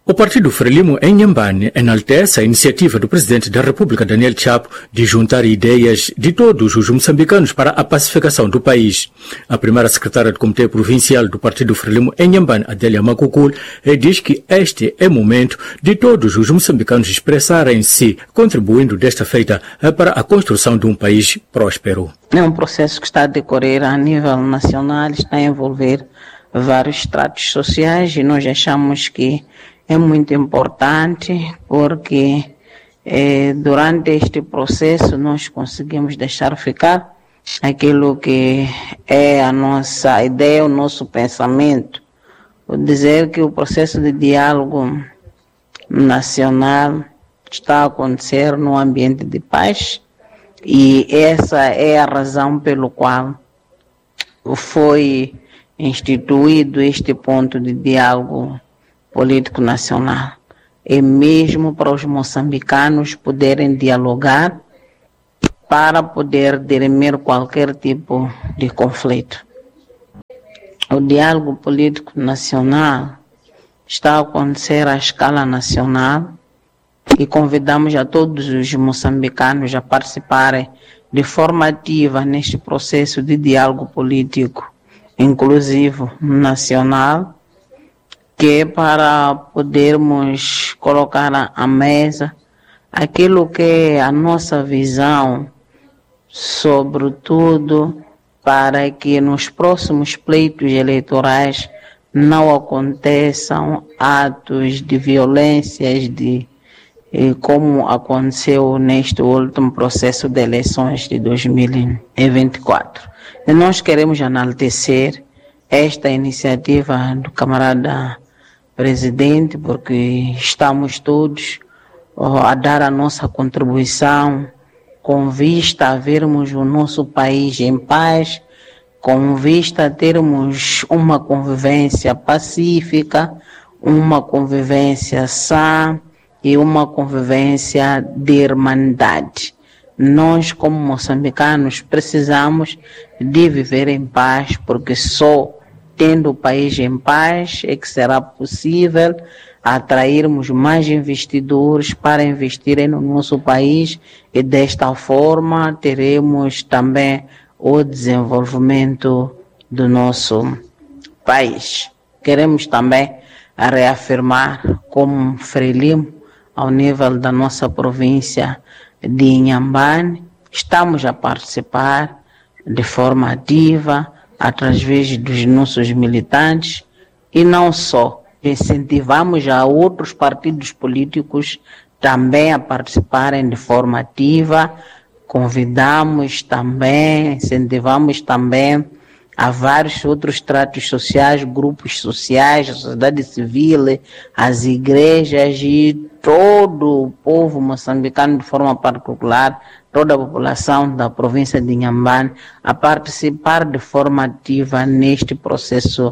O Partido Frelimo em Inhambane enaltece a iniciativa do Presidente da República, Daniel Chapo, de juntar ideias de todos os moçambicanos para a pacificação do país. A primeira secretária do Comitê Provincial do Partido Frelimo em Inhambane, Adélia Macocul, diz que este é o momento de todos os moçambicanos expressarem-se, contribuindo desta feita para a construção de um país próspero. É um processo que está a decorrer a nível nacional, está a envolver vários estratos sociais e nós achamos que é muito importante porque durante este processo nós conseguimos deixar ficar aquilo que é a nossa ideia, o nosso pensamento. Vou dizer que o processo de diálogo nacional está a acontecer num ambiente de paz e essa é a razão pelo qual foi instituído este ponto de diálogo político nacional, é mesmo para os moçambicanos poderem dialogar para poder dirimir qualquer tipo de conflito. O diálogo político nacional está a acontecer à escala nacional e convidamos a todos os moçambicanos a participarem de forma ativa neste processo de diálogo político inclusivo nacional, que é para podermos colocar à mesa aquilo que é a nossa visão, sobretudo para que nos próximos pleitos eleitorais não aconteçam atos de violências como aconteceu neste último processo de eleições de 2024. E nós queremos enaltecer esta iniciativa do camarada presidente, porque estamos todos a dar a nossa contribuição com vista a vermos o nosso país em paz, com vista a termos uma convivência pacífica, uma convivência sã e uma convivência de irmandade. Nós, como moçambicanos, precisamos de viver em paz, porque só tendo o país em paz é que será possível atrairmos mais investidores para investirem no nosso país e desta forma teremos também o desenvolvimento do nosso país. Queremos também reafirmar como Frelimo, ao nível da nossa província de Inhambane, estamos a participar de forma ativa através dos nossos militantes e não só. Incentivamos a outros partidos políticos também a participarem de forma ativa, convidamos também, incentivamos também a vários outros estratos sociais, grupos sociais, a sociedade civil, as igrejas e todo o povo moçambicano de forma particular, toda a população da província de Inhambane a participar de forma ativa neste processo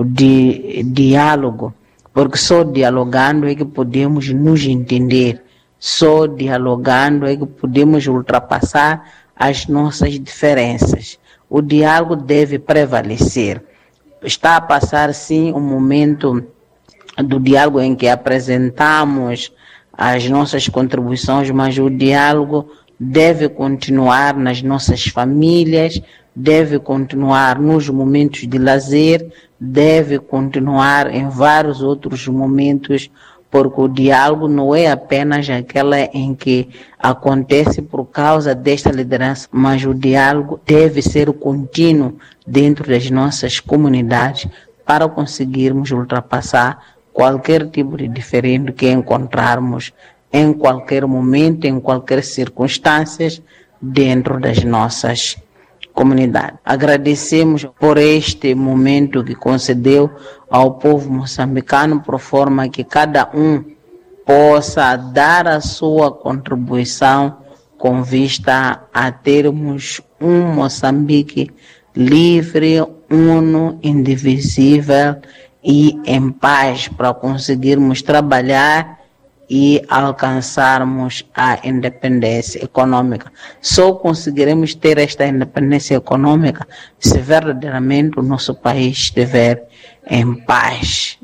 de diálogo, porque só dialogando é que podemos nos entender, só dialogando é que podemos ultrapassar as nossas diferenças. O diálogo deve prevalecer. Está a passar, sim, um momento do diálogo em que apresentamos as nossas contribuições, mas o diálogo deve continuar nas nossas famílias, deve continuar nos momentos de lazer, deve continuar em vários outros momentos, porque o diálogo não é apenas aquela em que acontece por causa desta liderança, mas o diálogo deve ser contínuo dentro das nossas comunidades para conseguirmos ultrapassar qualquer tipo de diferente que encontrarmos em qualquer momento, em qualquer circunstância dentro das nossas comunidades. Agradecemos por este momento que concedeu ao povo moçambicano, por forma que cada um possa dar a sua contribuição com vista a termos um Moçambique livre, uno, indivisível e em paz, para conseguirmos trabalhar e alcançarmos a independência econômica. Só conseguiremos ter esta independência econômica se verdadeiramente o nosso país estiver em paz.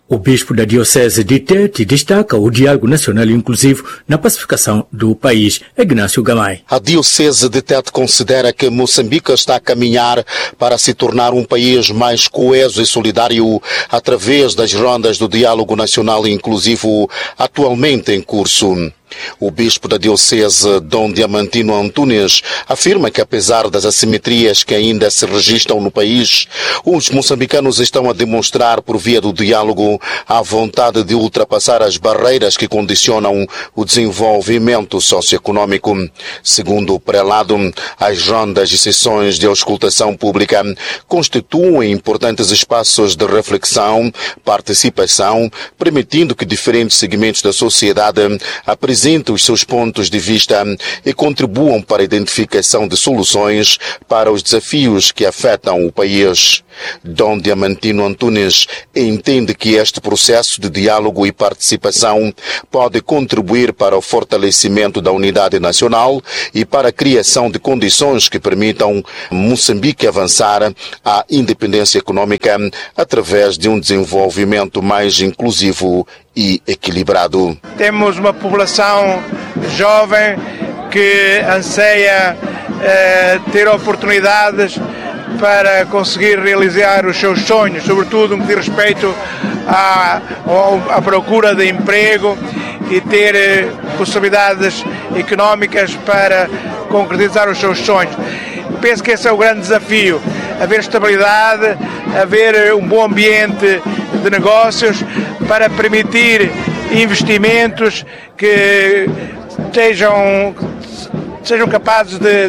O bispo da Diocese de Tete destaca o diálogo nacional inclusivo na pacificação do país. Ignácio Gamay. A Diocese de Tete considera que Moçambique está a caminhar para se tornar um país mais coeso e solidário através das rondas do diálogo nacional inclusivo atualmente em curso. O bispo da Diocese, Dom Diamantino Antunes, afirma que apesar das assimetrias que ainda se registram no país, os moçambicanos estão a demonstrar por via do diálogo a vontade de ultrapassar as barreiras que condicionam o desenvolvimento socioeconômico. Segundo o prelado, as rondas e sessões de auscultação pública constituem importantes espaços de reflexão, participação, permitindo que diferentes segmentos da sociedade apresentem os seus pontos de vista e contribuam para a identificação de soluções para os desafios que afetam o país. Dom Diamantino Antunes entende que este processo de diálogo e participação pode contribuir para o fortalecimento da unidade nacional e para a criação de condições que permitam Moçambique avançar à independência econômica através de um desenvolvimento mais inclusivo e equilibrado. Temos uma população jovem que anseia ter oportunidades para conseguir realizar os seus sonhos, sobretudo no que diz respeito à procura de emprego e ter possibilidades económicas para concretizar os seus sonhos. Penso que esse é o grande desafio, haver estabilidade, haver um bom ambiente de negócios para permitir investimentos que sejam capazes de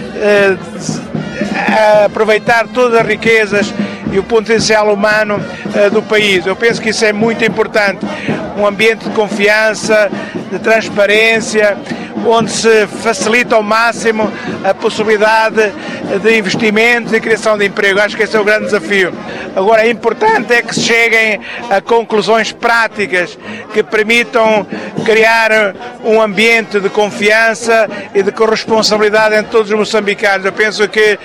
aproveitar todas as riquezas e o potencial humano do país. Eu penso que isso é muito importante. Um ambiente de confiança, de transparência, onde se facilita ao máximo a possibilidade de investimentos e criação de emprego. Acho que esse é o grande desafio. Agora, é importante é que se cheguem a conclusões práticas que permitam criar um ambiente de confiança e de corresponsabilidade entre todos os moçambicanos. Eu penso que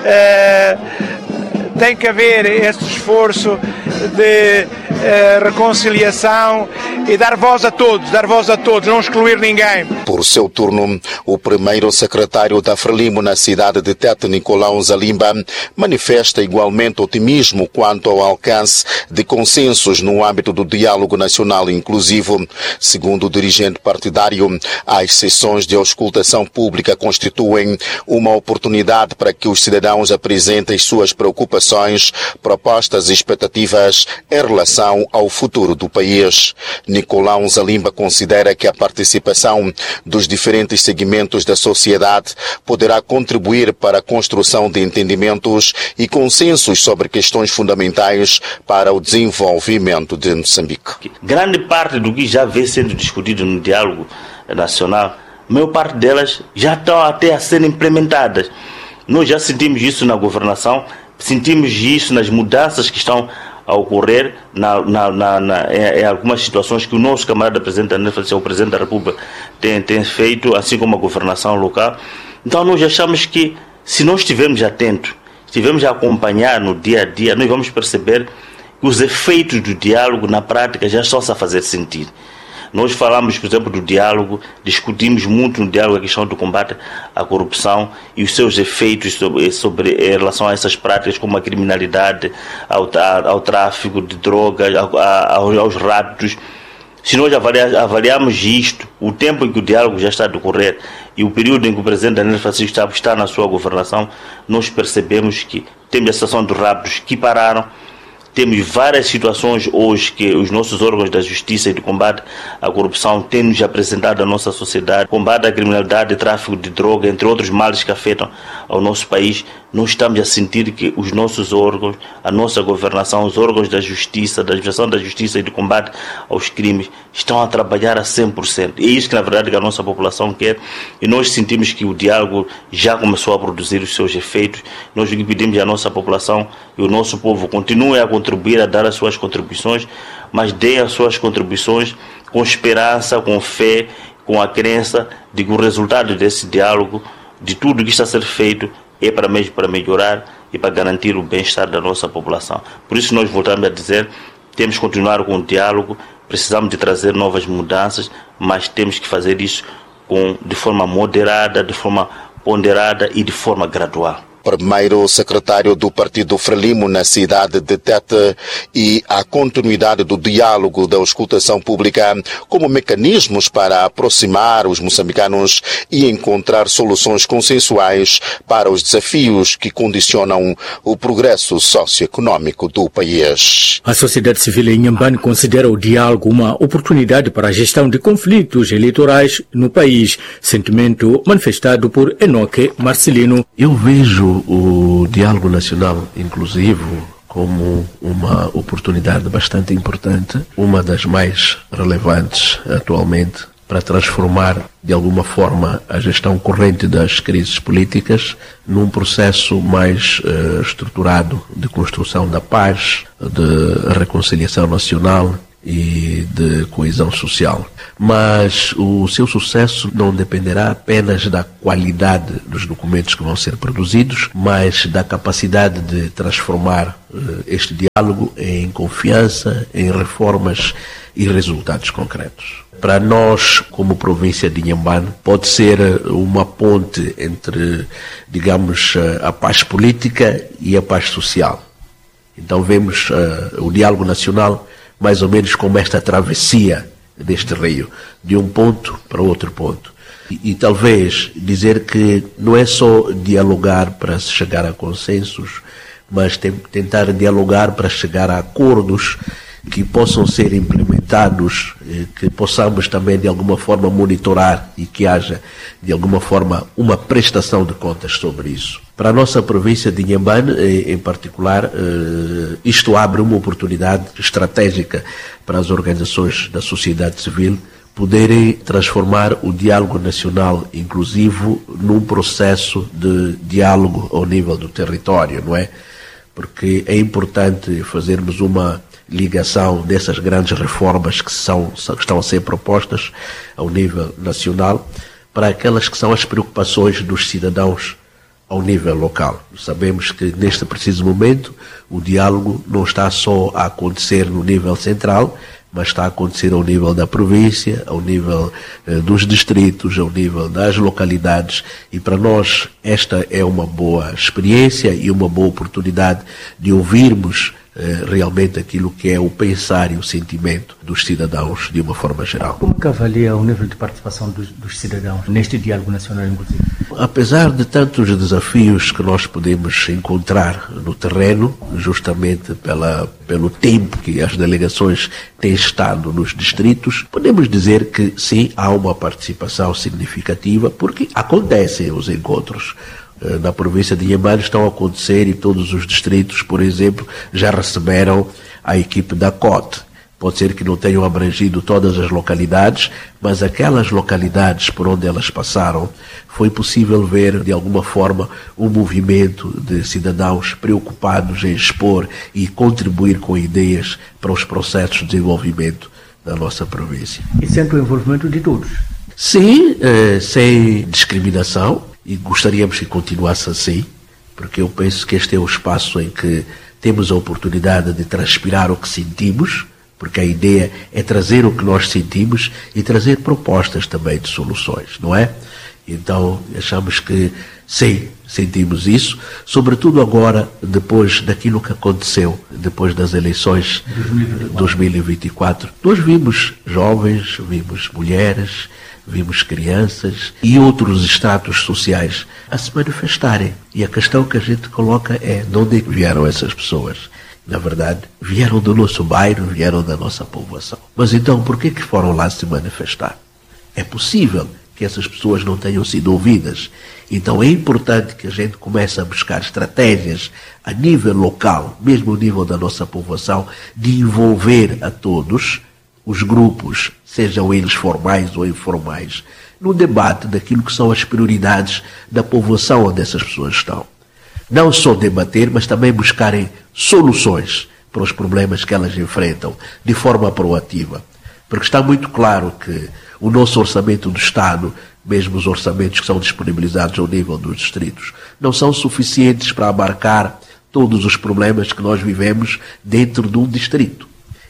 tem que haver este esforço de reconciliação e dar voz a todos, não excluir ninguém. Por seu turno, o primeiro secretário da Frelimo na cidade de Tete, Nicolau Zalimba, manifesta igualmente otimismo quanto ao alcance de consensos no âmbito do diálogo nacional inclusivo. Segundo o dirigente partidário, as sessões de auscultação pública constituem uma oportunidade para que os cidadãos apresentem suas preocupações, propostas e expectativas em relação ao futuro do país. Nicolau Zalimba considera que a participação dos diferentes segmentos da sociedade poderá contribuir para a construção de entendimentos e consensos sobre questões fundamentais para o desenvolvimento de Moçambique. Grande parte do que já vem sendo discutido no diálogo nacional, a maior parte delas já estão até a ser implementadas. Nós já sentimos isso na governação, sentimos isso nas mudanças que estão a ocorrer em algumas situações que o nosso camarada presidente, o presidente da República, tem feito, assim como a governação local. Então nós achamos que, se nós estivermos atentos, estivermos a acompanhar no dia a dia, nós vamos perceber que os efeitos do diálogo na prática já estão-se a fazer sentir. Nós falamos, por exemplo, do diálogo, discutimos muito no diálogo a questão do combate à corrupção e os seus efeitos em relação a essas práticas, como a criminalidade, ao tráfico de drogas, aos raptos. Se nós avaliarmos isto, o tempo em que o diálogo já está a decorrer e o período em que o presidente Daniel Francisco está na sua governação, nós percebemos que temos a situação dos raptos que pararam. Temos várias situações hoje que os nossos órgãos da justiça e de combate à corrupção têm nos apresentado à nossa sociedade. Combate à criminalidade e tráfico de droga, entre outros males que afetam ao nosso país. Nós estamos a sentir que os nossos órgãos, a nossa governação, os órgãos da justiça, da administração da justiça e de combate aos crimes, estão a trabalhar a 100%. É isso que, na verdade, a nossa população quer. E nós sentimos que o diálogo já começou a produzir os seus efeitos. Nós o que pedimos à nossa população e o nosso povo continue a contribuir, a dar as suas contribuições, mas deem as suas contribuições com esperança, com fé, com a crença de que o resultado desse diálogo, de tudo que está a ser feito, é para melhorar e para garantir o bem-estar da nossa população. Por isso nós voltamos a dizer temos que continuar com o diálogo, precisamos de trazer novas mudanças, mas temos que fazer isso de forma moderada, de forma ponderada e de forma gradual. Primeiro secretário do Partido Frelimo na cidade de Tete, e a continuidade do diálogo da auscultação pública como mecanismos para aproximar os moçambicanos e encontrar soluções consensuais para os desafios que condicionam o progresso socioeconômico do país. A sociedade civil em Inhambane considera o diálogo uma oportunidade para a gestão de conflitos eleitorais no país, sentimento manifestado por Enoque Marcelino. Eu vejo o diálogo nacional inclusivo como uma oportunidade bastante importante, uma das mais relevantes atualmente, para transformar de alguma forma a gestão corrente das crises políticas num processo mais estruturado de construção da paz, de reconciliação nacional e de coesão social. Mas o seu sucesso não dependerá apenas da qualidade dos documentos que vão ser produzidos, mas da capacidade de transformar este diálogo em confiança, em reformas e resultados concretos. Para nós, como província de Inhambane, pode ser uma ponte entre, digamos, a paz política e a paz social. Então vemos o diálogo nacional mais ou menos como esta travessia deste rio, de um ponto para outro ponto. E talvez dizer que não é só dialogar para se chegar a consensos, mas tentar dialogar para chegar a acordos que possam ser implementados, que possamos também de alguma forma monitorar e que haja de alguma forma uma prestação de contas sobre isso. Para a nossa província de Inhambane, em particular, isto abre uma oportunidade estratégica para as organizações da sociedade civil poderem transformar o diálogo nacional inclusivo num processo de diálogo ao nível do território, não é? Porque é importante fazermos uma ligação dessas grandes reformas que estão a ser propostas ao nível nacional para aquelas que são as preocupações dos cidadãos ao nível local. Sabemos que neste preciso momento o diálogo não está só a acontecer no nível central, mas está a acontecer ao nível da província, ao nível dos distritos, ao nível das localidades, e para nós esta é uma boa experiência e uma boa oportunidade de ouvirmos realmente aquilo que é o pensar e o sentimento dos cidadãos de uma forma geral. Como que avalia o nível de participação dos cidadãos neste diálogo nacional, inclusive? Apesar de tantos desafios que nós podemos encontrar no terreno, justamente pelo tempo que as delegações têm estado nos distritos, podemos dizer que sim, há uma participação significativa, porque acontecem os encontros. Na província de Inhambane estão a acontecer, e todos os distritos, por exemplo, já receberam a equipe da COT. Pode ser que não tenham abrangido todas as localidades, mas aquelas localidades por onde elas passaram, foi possível ver, de alguma forma, um movimento de cidadãos preocupados em expor e contribuir com ideias para os processos de desenvolvimento da nossa província. E sempre o envolvimento de todos? Sim, sem discriminação. E gostaríamos que continuasse assim, porque eu penso que este é o espaço em que temos a oportunidade de transpirar o que sentimos, porque a ideia é trazer o que nós sentimos e trazer propostas também de soluções, não é? Então, achamos que sim, sentimos isso, sobretudo agora, depois daquilo que aconteceu, depois das eleições de 2024. Nós vimos jovens, vimos mulheres, vimos crianças e outros estratos sociais a se manifestarem. E a questão que a gente coloca é: de onde vieram essas pessoas? Na verdade, vieram do nosso bairro, vieram da nossa povoação. Mas então, por que foram lá se manifestar? É possível que essas pessoas não tenham sido ouvidas. Então é importante que a gente comece a buscar estratégias a nível local, mesmo ao nível da nossa povoação, de envolver a todos os grupos, sejam eles formais ou informais, no debate daquilo que são as prioridades da povoação onde essas pessoas estão. Não só debater, mas também buscarem soluções para os problemas que elas enfrentam, de forma proativa. Porque está muito claro que o nosso orçamento do Estado, mesmo os orçamentos que são disponibilizados ao nível dos distritos, não são suficientes para abarcar todos os problemas que nós vivemos dentro de um distrito.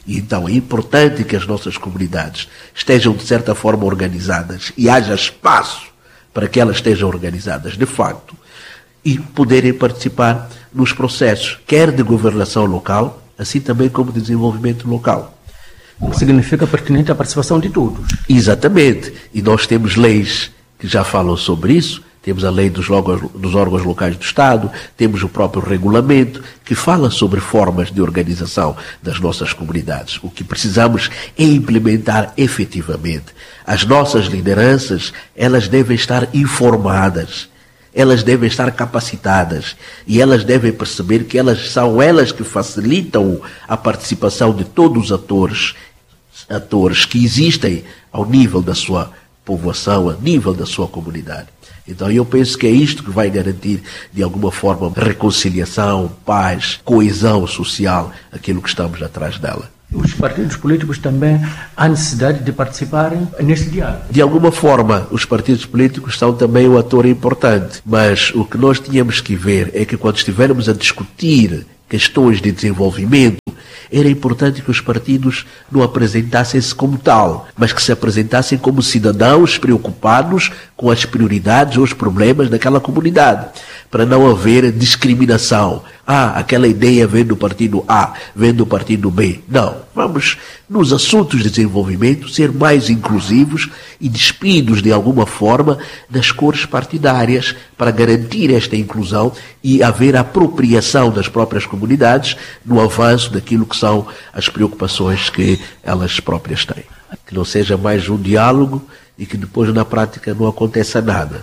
E então é importante que as nossas comunidades estejam de certa forma organizadas e haja espaço para que elas estejam organizadas de facto e poderem participar nos processos, quer de governação local, assim também como de desenvolvimento local. O que significa pertinente a participação de todos. Exatamente. E nós temos leis que já falam sobre isso. Temos a lei dos órgãos locais do Estado, temos o próprio regulamento que fala sobre formas de organização das nossas comunidades. O que precisamos é implementar efetivamente. As nossas lideranças, elas devem estar informadas, elas devem estar capacitadas e elas devem perceber que são elas que facilitam a participação de todos os atores que existem ao nível da sua povoação, ao nível da sua comunidade. Então eu penso que é isto que vai garantir, de alguma forma, reconciliação, paz, coesão social, aquilo que estamos atrás dela. Os partidos políticos também há necessidade de participarem neste diálogo. De alguma forma, os partidos políticos são também um ator importante, mas o que nós tínhamos que ver é que quando estivermos a discutir questões de desenvolvimento, era importante que os partidos não apresentassem-se como tal, mas que se apresentassem como cidadãos preocupados com as prioridades ou os problemas daquela comunidade, para não haver discriminação. Aquela ideia vem do partido A, vem do partido B. Não, vamos, nos assuntos de desenvolvimento, ser mais inclusivos e despidos, de alguma forma, das cores partidárias, para garantir esta inclusão e haver apropriação das próprias comunidades no avanço daquilo que são as preocupações que elas próprias têm. Que não seja mais um diálogo e que depois, na prática, não aconteça nada.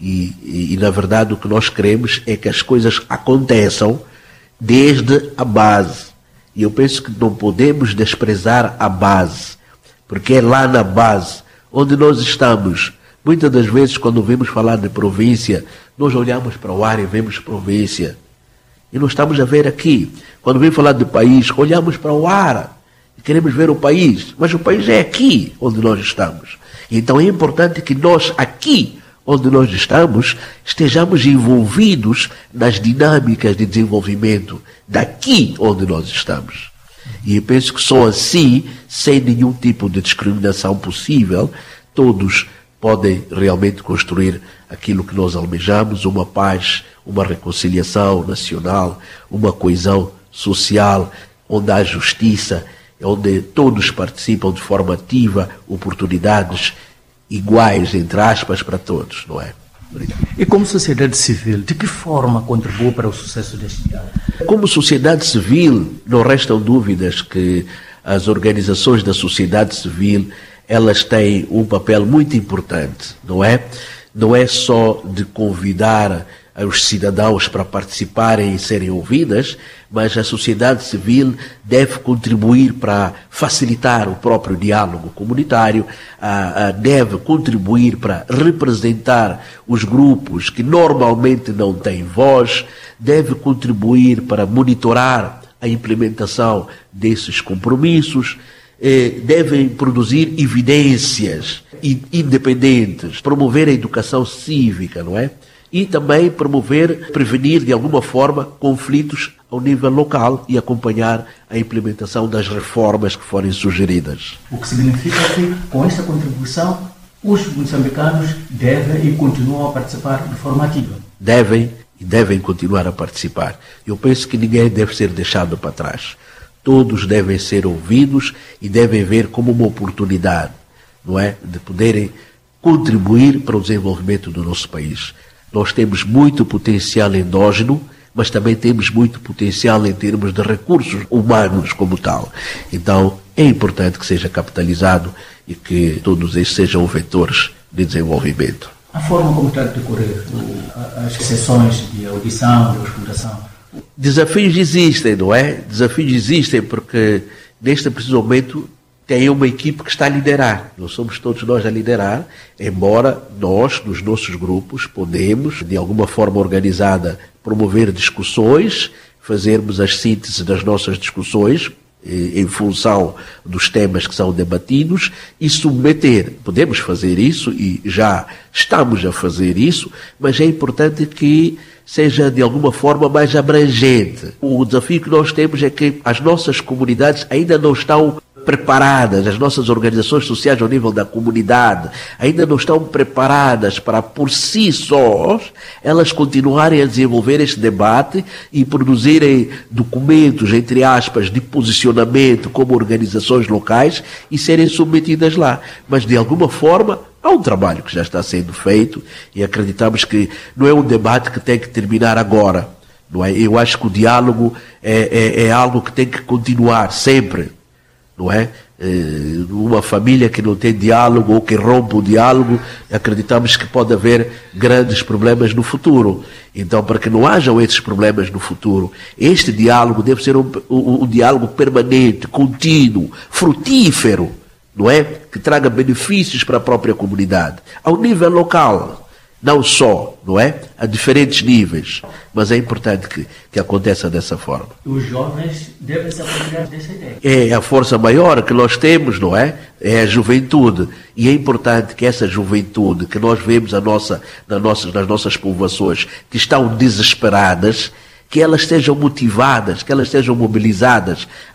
E na verdade, o que nós queremos é que as coisas aconteçam desde a base. E eu penso que não podemos desprezar a base, porque é lá na base onde nós estamos. Muitas das vezes, quando vemos falar de província, nós olhamos para o ar e vemos província. E não estamos a ver aqui. Quando vem falar de país, olhamos para o ar e queremos ver o país. Mas o país é aqui onde nós estamos. Então é importante que nós, aqui onde nós estamos, estejamos envolvidos nas dinâmicas de desenvolvimento daqui onde nós estamos. E eu penso que só assim, sem nenhum tipo de discriminação possível, todos podem realmente construir aquilo que nós almejamos, uma paz, uma reconciliação nacional, uma coesão social, onde há justiça, onde todos participam de forma ativa, oportunidades iguais, entre aspas, para todos, não é? Obrigado. E como sociedade civil, de que forma contribui para o sucesso deste diálogo? Como sociedade civil, não restam dúvidas que as organizações da sociedade civil, elas têm um papel muito importante, não é? Não é só de convidar os cidadãos para participarem e serem ouvidas, mas a sociedade civil deve contribuir para facilitar o próprio diálogo comunitário, deve contribuir para representar os grupos que normalmente não têm voz, deve contribuir para monitorar a implementação desses compromissos, devem produzir evidências independentes, promover a educação cívica, não é? E também prevenir de alguma forma conflitos ao nível local e acompanhar a implementação das reformas que forem sugeridas. O que significa que, com esta contribuição, os moçambicanos devem e continuam a participar de forma ativa. Devem continuar a participar. Eu penso que ninguém deve ser deixado para trás. Todos devem ser ouvidos e devem ver como uma oportunidade, não é, de poderem contribuir para o desenvolvimento do nosso país. Nós temos muito potencial endógeno, mas também temos muito potencial em termos de recursos humanos como tal. Então, é importante que seja capitalizado e que todos estes sejam vetores de desenvolvimento. A forma como está a decorrer as sessões de audição, de auscultação? Desafios existem, não é? Desafios existem porque, neste preciso momento, tem uma equipe que está a liderar. Não somos todos nós a liderar, embora nós, nos nossos grupos, podemos, de alguma forma organizada, promover discussões, fazermos as sínteses das nossas discussões, em função dos temas que são debatidos, e submeter. Podemos fazer isso, e já estamos a fazer isso, mas é importante que seja de alguma forma mais abrangente. O desafio que nós temos é que as nossas comunidades ainda não estão preparadas, as nossas organizações sociais ao nível da comunidade ainda não estão preparadas para, por si sós, elas continuarem a desenvolver este debate e produzirem documentos, entre aspas, de posicionamento como organizações locais e serem submetidas lá. Mas, de alguma forma, há um trabalho que já está sendo feito e acreditamos que não é um debate que tem que terminar agora. Não é? Eu acho que o diálogo é algo que tem que continuar sempre. Não é? Uma família que não tem diálogo ou que rompe o diálogo, acreditamos que pode haver grandes problemas no futuro. Então, para que não hajam esses problemas no futuro, este diálogo deve ser um diálogo permanente, contínuo, frutífero, não é? Que traga benefícios para a própria comunidade, ao nível local. Não só, não é? A diferentes níveis. Mas é importante que aconteça dessa forma. Os jovens devem se apropriar dessa ideia. É a força maior que nós temos, não é? É a juventude. E é importante que essa juventude, que nós vemos nas nossas povoações, que estão desesperadas, que elas sejam motivadas, que elas sejam mobilizadas